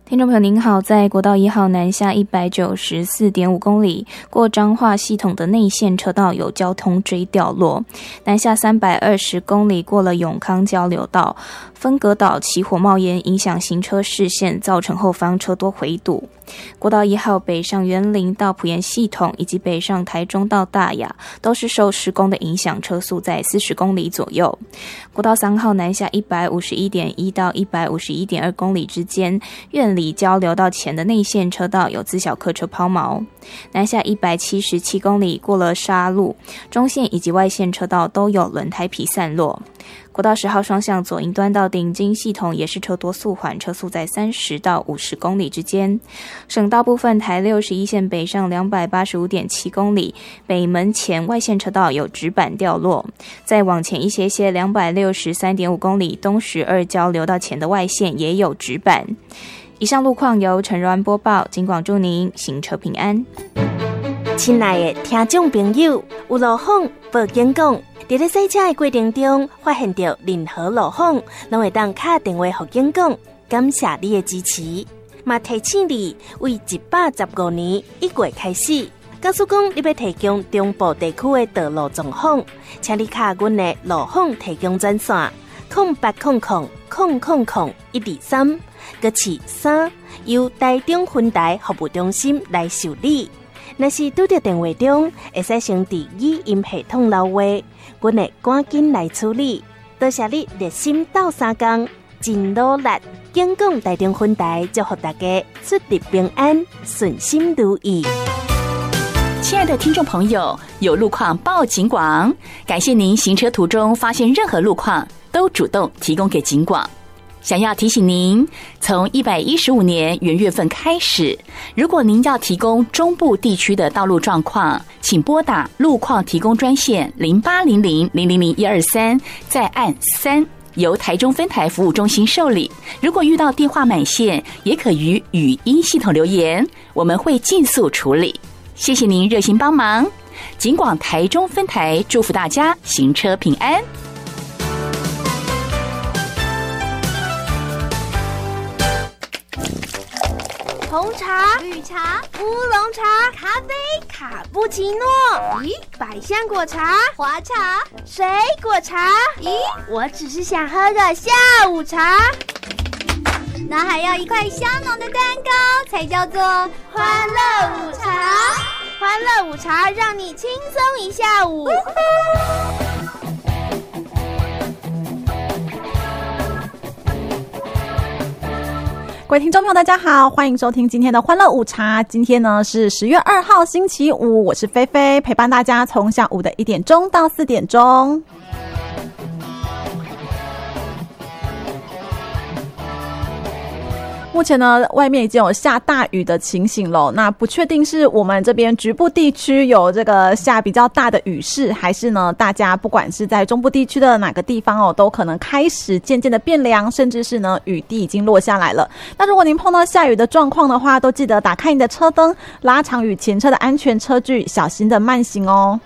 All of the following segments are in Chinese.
听众朋友您好，在国道1号南下 194.5 公里过彰化系统的内线车道有交通锥掉落，南下320公里过了永康交流道，分隔岛起火冒烟，影响行车视线，造成后方车多回堵。国道1号北上员林到埔盐系统以及北上台中到大雅都是受施工的影响，车速在40公里左右。国道3号南下 151.1 到 151.2 公里之间，苑里交流道前的内线车道有自小客车抛锚，南下177公里过了沙路，中线以及外线车道都有轮胎皮散落。国道10号双向左营端到顶金系统也是车多速缓，车速在30到50公里之间。省道部分，台61线北上 285.7 公里，北门前外线车道有纸板掉落。再往前一些些 263.5 公里，东12交流道前的外线也有纸板。以上路况由陈柔安播报，警广祝您行车平安。 亲爱的听众朋友，有路况报警讲，在咧洗车的过程中发现到任何路况，拢会当打电话给警广，感谢你的支持。嘛提醒你，为115年1月开始，假使讲你要提供中部地区的道路状况，请你卡阮的路况提供专线0800000123，搁是3，由台中分台服务中心来受理。若是拄到电话中，会使先伫语音系统留话，阮会赶紧来处理。多谢你热心斗3工，真努力。警广台中分台祝福大家出入平安，顺心如意。 亲爱的听众朋友，有路况报警广，感谢您行车途中发现任何路况都主动提供给警广。想要提醒您，从115年元月份开始，如果您要提供中部地区的道路状况，请拨打路况提供专线0800000123，再按3，由台中分台服务中心受理。如果遇到电话满线，也可于语音系统留言，我们会尽速处理。谢谢您热心帮忙，警广台中分台祝福大家行车平安。 红茶、绿茶、乌龙茶、咖啡、卡布奇诺。咦，百香果茶、花茶、水果茶。咦，我只是想喝个下午茶。那还要一块香浓的蛋糕，才叫做欢乐午茶。欢乐午茶让你轻松一下午。 各位听众朋友大家好，欢迎收听今天的欢乐午茶。今天呢是10月2号星期五，我是菲菲，陪伴大家从下午的1点钟到4点钟。目前呢，外面已经有下大雨的情形了。那不确定是我们这边局部地区有这个下比较大的雨势，还是呢，大家不管是在中部地区的哪个地方哦，都可能开始渐渐的变凉，甚至是呢，雨滴已经落下来了。那如果您碰到下雨的状况的话，都记得打开你的车灯，拉长与前车的安全车距，小心的慢行哦。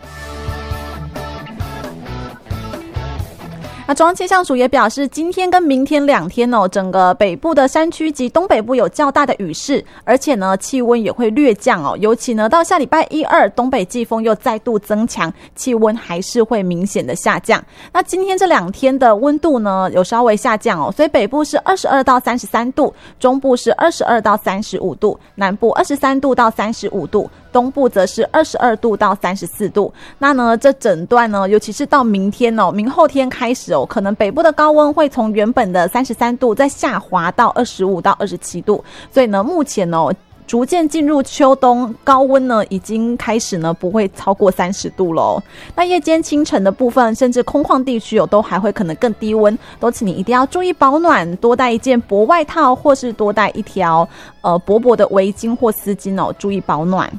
那中央气象署也表示，今天跟明天2天哦，整个北部的山区及东北部有较大的雨势，而且呢，气温也会略降哦。尤其呢，到下礼拜1、2，东北季风又再度增强，气温还是会明显的下降。那今天这2天的温度呢，有稍微下降哦，所以北部是22到33度，中部是22到35度，南部23度到35度。东部则是22度到34度。那呢，这整段呢，尤其是到明天哦，明后天开始哦，可能北部的高温会从原本的33度再下滑到25到27度。所以呢，目前哦，逐渐进入秋冬，高温呢已经开始呢不会超过30度了。那夜间清晨的部分，甚至空旷地区都还会可能更低温，都请你一定要注意保暖，多带一件薄外套，或是多带一条薄薄的围巾或丝巾哦，注意保暖。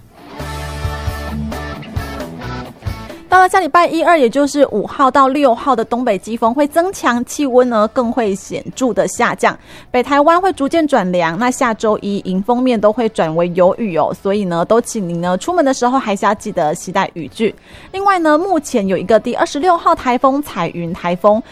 到了下礼拜1、2，也就是5号到6号的东北季风会增强，气温呢更会显著的下降，北台湾会逐渐转凉。那下周1迎风面都会转为有雨哦，所以呢，都请您呢出门的时候还是要记得携带雨具。另外呢，目前有一个第26号台风彩云台风